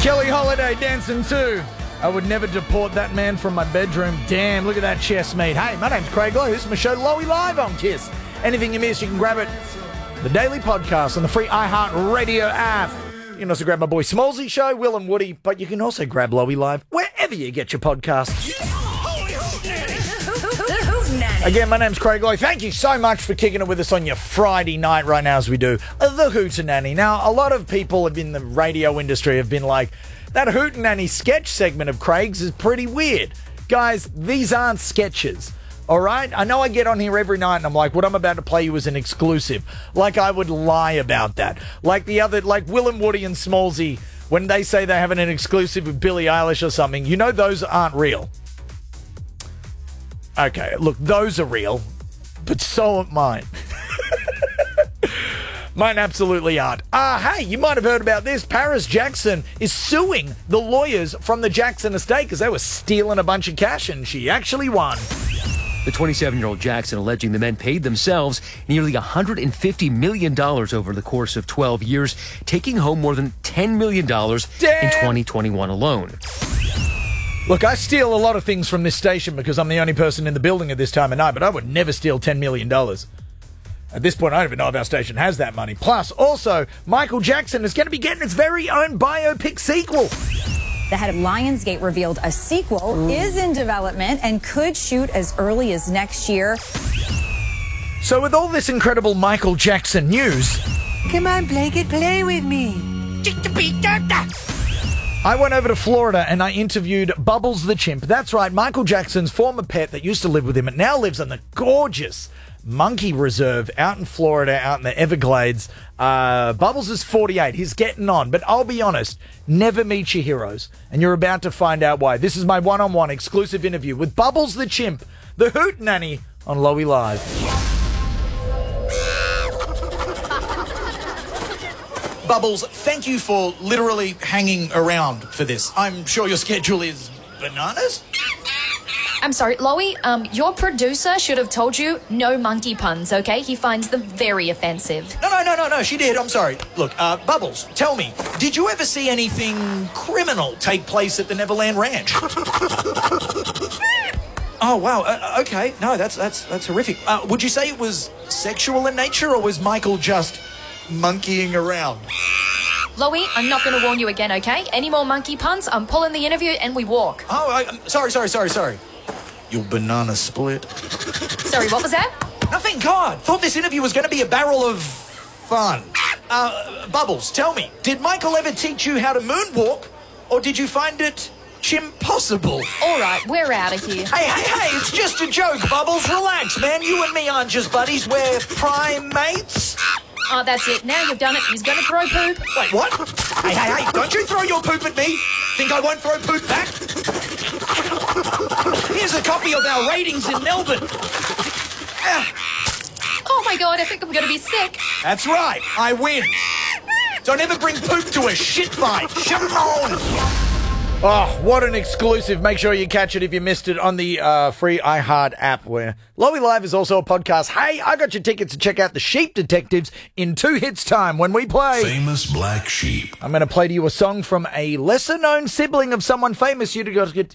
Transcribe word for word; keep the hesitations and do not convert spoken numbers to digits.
Kelly Holiday dancing too. I would never deport that man from my bedroom. Damn, look at that chest meat. Hey, my name's Craig Lowe. This is my show, Lowy Live on Kiss. Anything you missed, you can grab it. The daily podcast on the free iHeartRadio app. You can also grab my boy Smallsy show, Will and Woody, but you can also grab Lowy Live wherever you get your podcasts. Again, my name's Craig Lowe. Thank you so much for kicking it with us on your Friday night right now as we do the Hootenanny. Now, a lot of people in the radio industry have been like, that Hootenanny sketch segment of Craig's is pretty weird. Guys, these aren't sketches, all right? I know I get on here every night and I'm like, what I'm about to play you is an exclusive. Like I would lie about that. Like the other, like Will and Woody and Smallsy, when they say they're having an exclusive with Billie Eilish or something, you know those aren't real. Okay, look, those are real, but so are mine. Mine absolutely aren't. Ah, uh, hey, you might have heard about this. Paris Jackson is suing the lawyers from the Jackson estate because they were stealing a bunch of cash, and she actually won. The twenty-seven-year-old Jackson alleging the men paid themselves nearly one hundred fifty million dollars over the course of twelve years, taking home more than ten million dollars Damn. in twenty twenty-one alone. Look, I steal a lot of things from this station because I'm the only person in the building at this time of night, but I would never steal ten million dollars. At this point, I don't even know if our station has that money. Plus, also, Michael Jackson is going to be getting its very own biopic sequel. The head of Lionsgate revealed a sequel Ooh. is in development and could shoot as early as next year. So with all this incredible Michael Jackson news... Come on, Blanket, play with me. I went over to Florida and I interviewed Bubbles the chimp. That's right, Michael Jackson's former pet that used to live with him and now lives in the gorgeous Monkey Reserve out in Florida, out in the Everglades. Uh, Bubbles is forty-eight. He's getting on. But I'll be honest, never meet your heroes. And you're about to find out why. This is my one-on-one exclusive interview with Bubbles the chimp, the Hootenanny on Lowy Live. Bubbles, thank you for literally hanging around for this. I'm sure your schedule is bananas. I'm sorry, Lowy, um, your producer should have told you no monkey puns, okay? He finds them very offensive. No, no, no, no, no, she did. I'm sorry. Look, uh, Bubbles, tell me, did you ever see anything criminal take place at the Neverland Ranch? Oh, wow. Uh, okay. No, that's that's that's horrific. Uh, would you say it was sexual in nature, or was Michael just monkeying around? Lowy, I'm not going to warn you again, okay? Any more monkey puns, I'm pulling the interview and we walk. Oh, I, I'm sorry, sorry, sorry, sorry. Your banana split. Sorry, what was that? Nothing, God. Thought this interview was going to be a barrel of fun. Uh, Bubbles, tell me, did Michael ever teach you how to moonwalk, or did you find it impossible? All right, we're out of here. Hey, hey, hey, it's just a joke, Bubbles. Relax, man. You and me aren't just buddies. We're prime mates. Oh, that's it. Now you've done it. He's going to throw poop. Wait, what? Hey, hey, hey, don't you throw your poop at me. Think I won't throw poop back? Here's a copy of our ratings in Melbourne. Oh, my God, I think I'm going to be sick. That's right. I win. Don't ever bring poop to a shit fight. Shimon! Oh, what an exclusive. Make sure you catch it if you missed it on the uh, free iHeart app, where Lowy Live is also a podcast. Hey, I got your tickets to check out the Sheep Detectives in two hits time when we play Famous Black Sheep. I'm going to play to you a song from a lesser-known sibling of someone famous. You got to get,